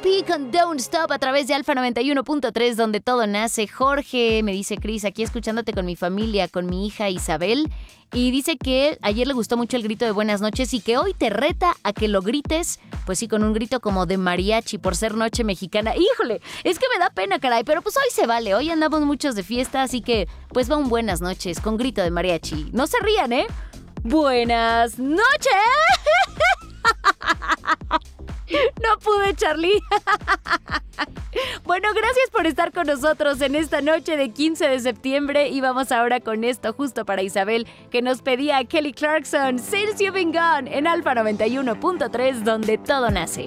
P con Don't Stop a través de Alfa 91.3, donde todo nace. Jorge, me dice Cris, aquí escuchándote con mi familia, con mi hija Isabel. Y dice que ayer le gustó mucho el grito de buenas noches y que hoy te reta a que lo grites, pues sí, con un grito como de mariachi por ser noche mexicana. ¡Híjole! Es que me da pena, caray, pero pues hoy se vale. Hoy andamos muchos de fiesta, así que pues va un buenas noches con grito de mariachi. No se rían, ¿eh? ¡Buenas noches! No pude, Charlie. Bueno, gracias por estar con nosotros en esta noche de 15 de septiembre. Y vamos ahora con esto justo para Isabel, que nos pedía a Kelly Clarkson, Since You've Been Gone, en Alfa 91.3, donde todo nace.